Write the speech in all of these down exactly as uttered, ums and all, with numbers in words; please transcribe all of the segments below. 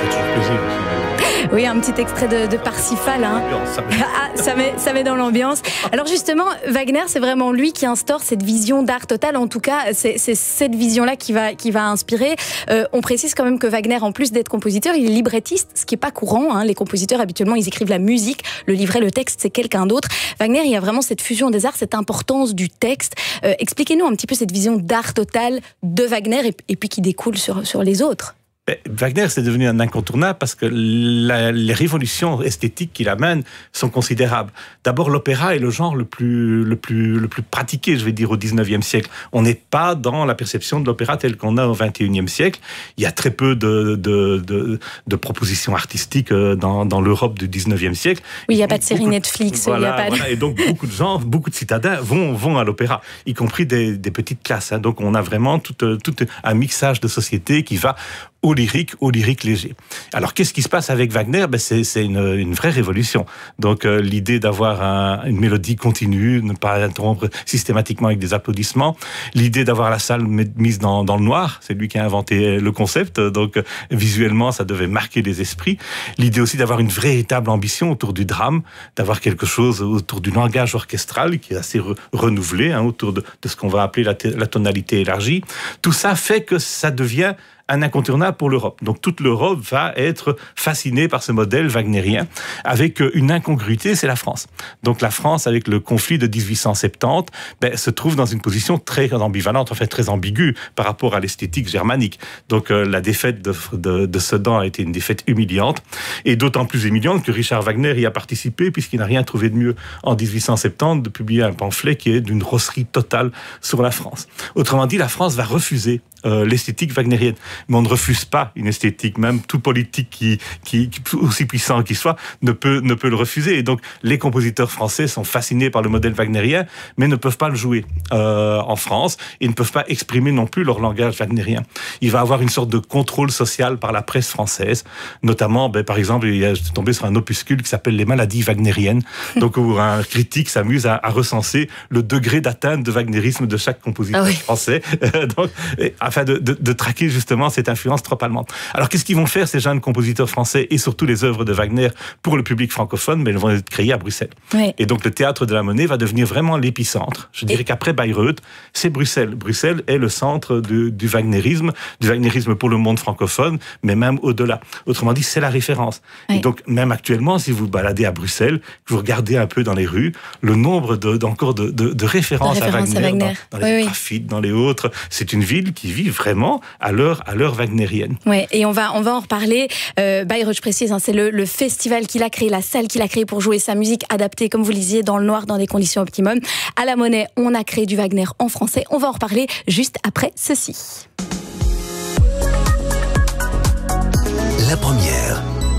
fait toujours plaisir. Oui, un petit extrait de, de Parsifal. Hein. Ça met... Ah, ça, met, ça met dans l'ambiance. Alors justement, Wagner, c'est vraiment lui qui instaure cette vision d'art total. En tout cas, c'est, c'est cette vision-là qui va, qui va inspirer. Euh, on précise quand même que Wagner, en plus d'être compositeur, il est librettiste, ce qui n'est pas courant. Hein. Les compositeurs, habituellement, ils écrivent la musique. Le livret, le texte, c'est quelqu'un d'autre. Wagner, il y a vraiment cette fusion des arts, cette importance du texte. Euh, expliquez-nous un petit peu cette vision d'art total de Wagner et, et puis qui découle sur, sur les autres. Wagner, c'est devenu un incontournable parce que la, les révolutions esthétiques qu'il amène sont considérables. D'abord, l'opéra est le genre le plus, le plus, le plus pratiqué, je vais dire, au dix-neuvième siècle. On n'est pas dans la perception de l'opéra telle qu'on a au vingt et unième siècle. Il y a très peu de, de, de, de propositions artistiques dans, dans l'Europe du dix-neuvième siècle. Oui, il n'y a pas de série Netflix. Voilà, il y a pas de... voilà. Et donc, beaucoup de gens, beaucoup de citadins vont, vont à l'opéra, y compris des, des petites classes. Hein. Donc, on a vraiment tout, tout un mixage de société qui va au lyrique, au lyrique léger. Alors, qu'est-ce qui se passe avec Wagner? Ben, c'est, c'est une, une vraie révolution. Donc, euh, l'idée d'avoir un, une mélodie continue, ne pas interrompre systématiquement avec des applaudissements, l'idée d'avoir la salle mise dans, dans le noir, c'est lui qui a inventé le concept, donc euh, visuellement, ça devait marquer les esprits. L'idée aussi d'avoir une véritable ambition autour du drame, d'avoir quelque chose autour du langage orchestral qui est assez re- renouvelé, hein, autour de, de ce qu'on va appeler la, t- la tonalité élargie. Tout ça fait que ça devient un incontournable pour l'Europe. Donc toute l'Europe va être fascinée par ce modèle wagnérien, avec une incongruité, c'est la France. Donc la France, avec le conflit de dix-huit cent soixante-dix, ben, se trouve dans une position très ambivalente, en fait très ambiguë par rapport à l'esthétique germanique. Donc euh, la défaite de, de, de Sedan a été une défaite humiliante, et d'autant plus humiliante que Richard Wagner y a participé, puisqu'il n'a rien trouvé de mieux en dix-huit cent soixante-dix de publier un pamphlet qui est d'une rosserie totale sur la France. Autrement dit, la France va refuser Euh, l'esthétique wagnérienne. Mais on ne refuse pas une esthétique, même tout politique qui, qui, qui aussi puissant qu'il soit, ne peut, ne peut le refuser. Et donc, les compositeurs français sont fascinés par le modèle wagnérien, mais ne peuvent pas le jouer euh, en France et ne peuvent pas exprimer non plus leur langage wagnérien. Il va avoir une sorte de contrôle social par la presse française, notamment, ben, par exemple, il est tombé sur un opuscule qui s'appelle Les maladies wagnériennes, donc où un critique s'amuse à, à recenser le degré d'atteinte de wagnérisme de chaque compositeur ah oui. français. donc, et, afin de, de, de traquer justement cette influence trop allemande. Alors qu'est-ce qu'ils vont faire ces jeunes compositeurs français et surtout les œuvres de Wagner pour le public francophone? Mais elles vont être créées à Bruxelles. Oui. Et donc le théâtre de la Monnaie va devenir vraiment l'épicentre. Je dirais et... qu'après Bayreuth, c'est Bruxelles. Bruxelles est le centre du, du wagnérisme, du wagnérisme pour le monde francophone, mais même au-delà. Autrement dit, c'est la référence. Oui. Et donc même actuellement, si vous vous baladez à Bruxelles, que vous regardez un peu dans les rues, le nombre de, d'encore de, de, de références de à Wagner, à Wagner. Dans, dans les oui, graphites, oui. dans les autres, c'est une ville qui vit vraiment à l'heure, à l'heure wagnérienne. Ouais, et on va, on va en reparler. Euh, Bayreuth, je précise, hein, c'est le, le festival qu'il a créé, la salle qu'il a créée pour jouer sa musique adaptée, comme vous le disiez, dans le noir, dans des conditions optimum. À la Monnaie, on a créé du Wagner en français. On va en reparler juste après ceci. La première.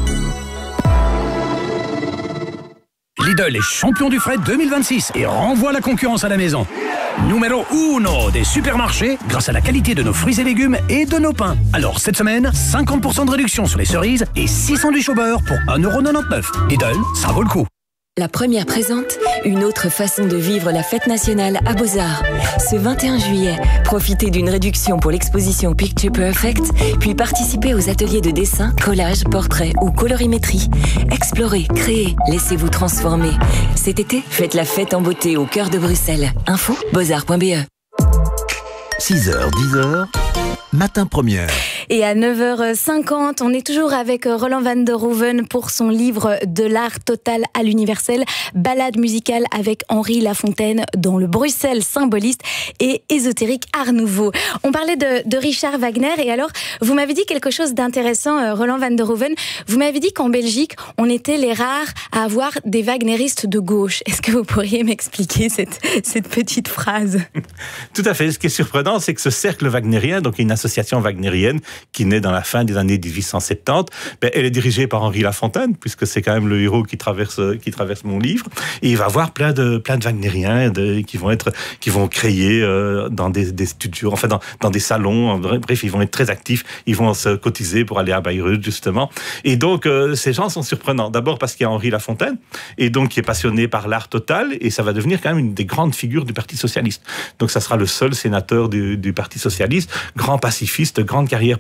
Lidl est champion du fret deux mille vingt-six et renvoie la concurrence à la maison. Numéro uno des supermarchés grâce à la qualité de nos fruits et légumes et de nos pains. Alors cette semaine, cinquante pour cent de réduction sur les cerises et six sandwichs au beurre pour un euro quatre-vingt-dix-neuf. Lidl, ça vaut le coup. La première présente une autre façon de vivre la fête nationale à Beaux-Arts. Ce vingt et un juillet, profitez d'une réduction pour l'exposition Picture Perfect, puis participez aux ateliers de dessin, collage, portrait ou colorimétrie. Explorez, créez, laissez-vous transformer. Cet été, faites la fête en beauté au cœur de Bruxelles. Info, beaux-arts point b e. six heures, dix heures, matin première. Et à neuf heures cinquante, on est toujours avec Roland van der Hoeven pour son livre De l'art total à l'universel, balade musicale avec Henri Lafontaine dans le Bruxelles symboliste et ésotérique Art Nouveau. On parlait de, de Richard Wagner et alors, vous m'avez dit quelque chose d'intéressant, Roland van der Hoeven. Vous m'avez dit qu'en Belgique, on était les rares à avoir des wagnéristes de gauche. Est-ce que vous pourriez m'expliquer cette, cette petite phrase? Tout à fait. Ce qui est surprenant, c'est que ce cercle wagnérien, donc une association wagnérienne, qui naît dans la fin des années dix-huit cent soixante-dix, ben, elle est dirigée par Henri Lafontaine, puisque c'est quand même le héros qui traverse, qui traverse mon livre. Et il va y avoir plein de, plein de wagnériens de, qui vont être, qui vont créer euh, dans des, des studios, enfin dans, dans des salons. Bref, ils vont être très actifs. Ils vont se cotiser pour aller à Bayreuth, justement. Et donc, euh, ces gens sont surprenants. D'abord parce qu'il y a Henri Lafontaine, et donc qui est passionné par l'art total, et ça va devenir quand même une des grandes figures du Parti socialiste. Donc, ça sera le seul sénateur du, du Parti socialiste, grand pacifiste, grande carrière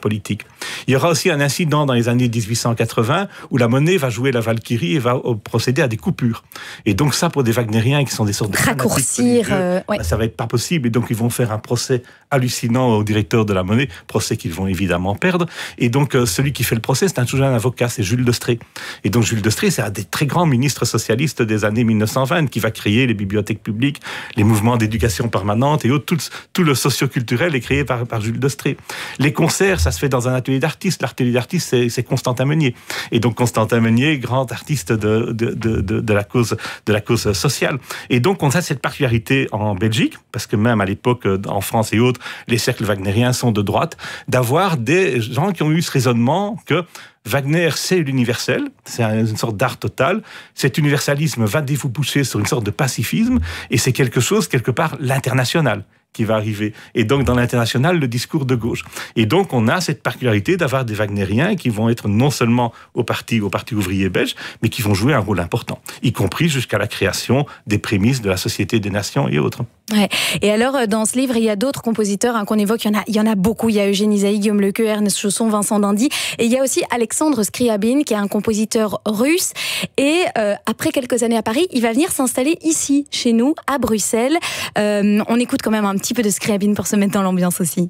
politique. Il y aura aussi un incident dans les années dix-huit cent quatre-vingts où la monnaie va jouer la Valkyrie et va procéder à des coupures. Et donc ça, pour des wagnériens qui sont des sortes de raccourcir, euh, ouais. ben, ça va être pas possible. Et donc ils vont faire un procès hallucinant au directeur de la monnaie, procès qu'ils vont évidemment perdre. Et donc euh, celui qui fait le procès, c'est un tout jeune avocat, c'est Jules Destrée. Et donc Jules Destrée, c'est un des très grands ministres socialistes des années mille neuf cent vingt qui va créer les bibliothèques publiques, les mouvements d'éducation permanente et autres. Tout, tout le socioculturel est créé par, par Jules Destrée. Les concerts, ça se fait dans un atelier d'artistes. L'atelier d'artistes, c'est, c'est Constantin Meunier. Et donc Constantin Meunier, grand artiste de, de, de, de, de, la cause, de la cause sociale. Et donc on a cette particularité en Belgique, parce que même à l'époque, en France et autres, les cercles wagnériens sont de droite, d'avoir des gens qui ont eu ce raisonnement que Wagner, c'est l'universel, c'est une sorte d'art total. Cet universalisme va vous pousser sur une sorte de pacifisme, et c'est quelque chose, quelque part, l'international qui va arriver. Et donc, dans l'international, le discours de gauche. Et donc, on a cette particularité d'avoir des wagnériens qui vont être non seulement au parti, au parti ouvrier belge, mais qui vont jouer un rôle important, y compris jusqu'à la création des prémices de la Société des Nations et autres. Ouais. Et alors, dans ce livre, il y a d'autres compositeurs hein, qu'on évoque. Il y en a, il y en a beaucoup. Il y a Eugène Ysaÿe, Guillaume Lequeux, Ernest Chausson, Vincent d'Indy. Et il y a aussi Alexandre Scriabine, qui est un compositeur russe. Et euh, après quelques années à Paris, il va venir s'installer ici, chez nous, à Bruxelles. Euh, on écoute quand même un petit peu de Scriabine pour se mettre dans l'ambiance aussi.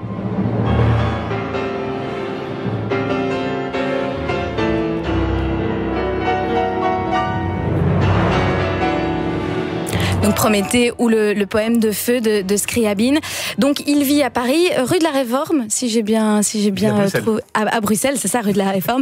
Donc Prométhée ou le, le poème de feu de, de Scriabine. Donc il vit à Paris, rue de la Réforme, si j'ai bien, si j'ai bien à trouvé, à, à Bruxelles, c'est ça, rue de la Réforme.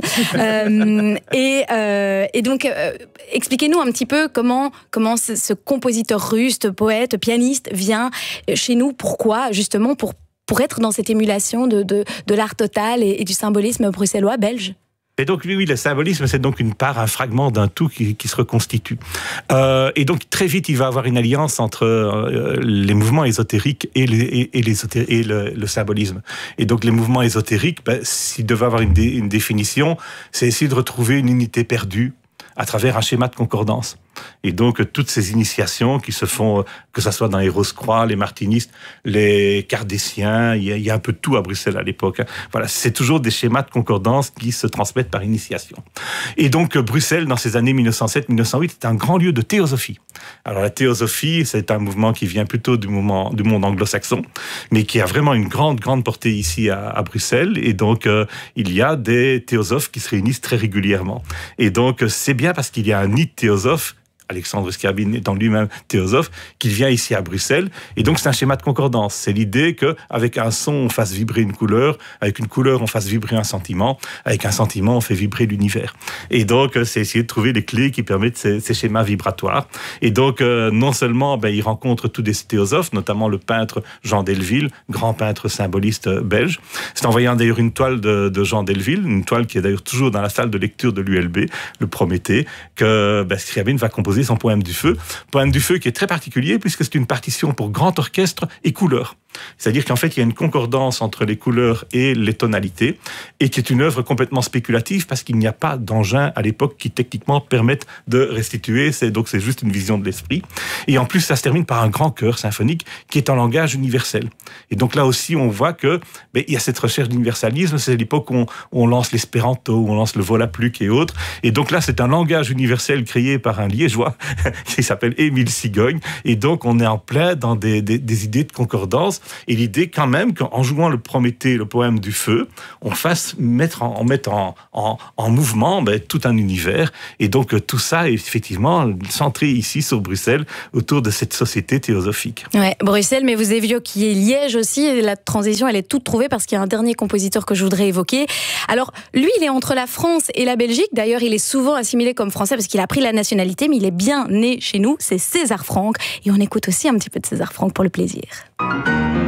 euh, et, euh, et donc euh, expliquez-nous un petit peu comment comment ce, ce compositeur russe, poète, pianiste vient chez nous. Pourquoi justement pour pour être dans cette émulation de de, de l'art total et, et du symbolisme bruxellois belge. Et donc, oui, oui, le symbolisme, c'est donc une part, un fragment d'un tout qui, qui se reconstitue. Euh, et donc, très vite, il va y avoir une alliance entre euh, les mouvements ésotériques et, les, et, et, les, et le, le symbolisme. Et donc, les mouvements ésotériques, ben, s'ils devaient avoir une, dé, une définition, c'est essayer de retrouver une unité perdue à travers un schéma de concordance. Et donc, toutes ces initiations qui se font, que ce soit dans les Rose-Croix, les Martinistes, les Cardéciens, il y, a, il y a un peu de tout à Bruxelles à l'époque. Hein. Voilà, c'est toujours des schémas de concordance qui se transmettent par initiation. Et donc, Bruxelles, dans ces années mille neuf cent sept mille neuf cent huit, est un grand lieu de théosophie. Alors, la théosophie, c'est un mouvement qui vient plutôt du, mouvement, du monde anglo-saxon, mais qui a vraiment une grande, grande portée ici à, à Bruxelles. Et donc, euh, il y a des théosophes qui se réunissent très régulièrement. Et donc, c'est bien parce qu'il y a un nid de théosophes, Alexandre Scriabine étant lui-même théosophe, qu'il vient ici à Bruxelles. Et donc, c'est un schéma de concordance. C'est l'idée qu'avec un son, on fasse vibrer une couleur, avec une couleur, on fasse vibrer un sentiment, avec un sentiment, on fait vibrer l'univers. Et donc, c'est essayer de trouver les clés qui permettent ces, ces schémas vibratoires. Et donc, euh, non seulement, ben, il rencontre tous des théosophes, notamment le peintre Jean Delville, grand peintre symboliste belge. C'est en voyant d'ailleurs une toile de, de Jean Delville, une toile qui est d'ailleurs toujours dans la salle de lecture de l'U L B, le Prométhée, que ben, Scriabine va composer son poème du feu. Poème du feu qui est très particulier puisque c'est une partition pour grand orchestre et couleurs. C'est-à-dire qu'en fait, il y a une concordance entre les couleurs et les tonalités et qui est une œuvre complètement spéculative parce qu'il n'y a pas d'engin à l'époque qui techniquement permettent de restituer. C'est, donc c'est juste une vision de l'esprit. Et en plus, ça se termine par un grand chœur symphonique qui est en langage universel. Et donc là aussi, on voit que ben, il y a cette recherche d'universalisme. C'est l'époque où on, où on lance l'espéranto, où on lance le volapük et autres. Et donc là, c'est un langage universel créé par un liégeois qui s'appelle Émile Cigogne. Et donc, on est en plein dans des, des, des idées de concordance. Et l'idée, quand même, qu'en jouant le Prométhée, le poème du feu, on fasse mettre en, on mette en, en, en mouvement ben, tout un univers. Et donc, tout ça est effectivement centré ici, sur Bruxelles, autour de cette société théosophique. Ouais, Bruxelles, mais vous évoquiez Liège aussi. Et la transition, elle est toute trouvée parce qu'il y a un dernier compositeur que je voudrais évoquer. Alors, lui, il est entre la France et la Belgique. D'ailleurs, il est souvent assimilé comme français parce qu'il a pris la nationalité, mais il est bien né chez nous. C'est César Franck. Et on écoute aussi un petit peu de César Franck pour le plaisir.